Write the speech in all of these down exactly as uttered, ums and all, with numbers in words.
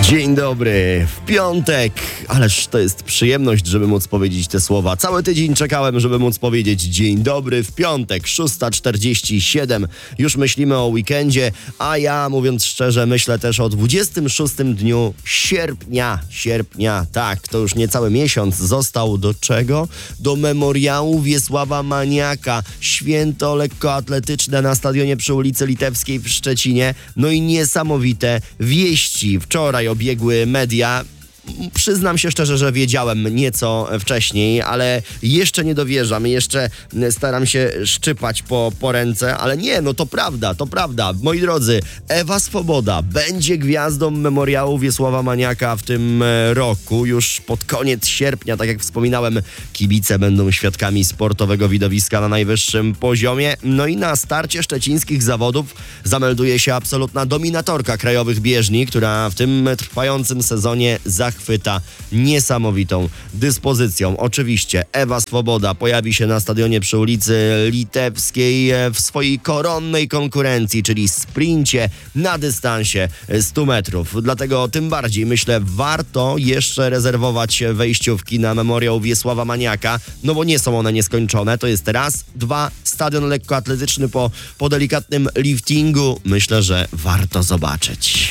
Dzień dobry, w piątek, ależ to jest przyjemność, żeby móc powiedzieć te słowa. Cały tydzień czekałem, żeby móc powiedzieć dzień dobry w piątek, szósta czterdzieści siedem. Już myślimy o weekendzie, a ja, mówiąc szczerze, myślę też o dwudziestym szóstym dniu sierpnia. Sierpnia, tak, to już niecały miesiąc został do czego? Do memoriału Wiesława Maniaka. Święto lekkoatletyczne na stadionie przy ulicy Litewskiej w Szczecinie. No i niesamowite wieści. Wczoraj obiegły media. Przyznam się szczerze, że wiedziałem nieco wcześniej, ale jeszcze nie dowierzam, jeszcze staram się szczypać po, po ręce, ale nie, no to prawda, to prawda. Moi drodzy, Ewa Swoboda będzie gwiazdą memoriału Wiesława Maniaka w tym roku. Już pod koniec sierpnia, tak jak wspominałem, kibice będą świadkami sportowego widowiska na najwyższym poziomie. No i na starcie szczecińskich zawodów zamelduje się absolutna dominatorka krajowych bieżni, która w tym trwającym sezonie zachwyca chwyta niesamowitą dyspozycją. Oczywiście Ewa Swoboda pojawi się na stadionie przy ulicy Litewskiej w swojej koronnej konkurencji, czyli sprincie na dystansie stu metrów. Dlatego tym bardziej, myślę, warto jeszcze rezerwować wejściówki na memoriał Wiesława Maniaka, no bo nie są one nieskończone. To jest raz, dwa, stadion lekkoatletyczny po, po delikatnym liftingu. Myślę, że warto zobaczyć.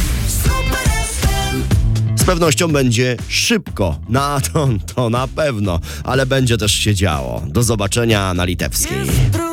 Z pewnością będzie szybko, na to, to na pewno, ale będzie też się działo. Do zobaczenia na Litewskiej.